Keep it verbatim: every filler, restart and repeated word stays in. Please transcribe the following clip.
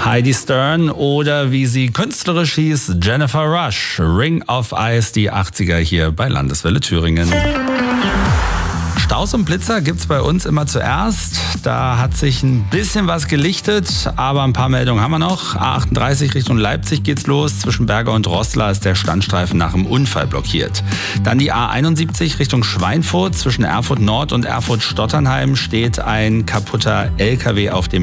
Heidi Stern oder wie sie künstlerisch hieß, Jennifer Rush. Ring of Ice, die achtziger hier bei Landeswelle Thüringen. Staus und Blitzer gibt's bei uns immer zuerst. Da hat sich ein bisschen was gelichtet, aber ein paar Meldungen haben wir noch. A achtunddreißig Richtung Leipzig geht's los. Zwischen Berger und Roßla ist der Standstreifen nach dem Unfall blockiert. Dann die A einundsiebzig Richtung Schweinfurt. Zwischen Erfurt Nord und Erfurt Stotternheim steht ein kaputter L K W auf dem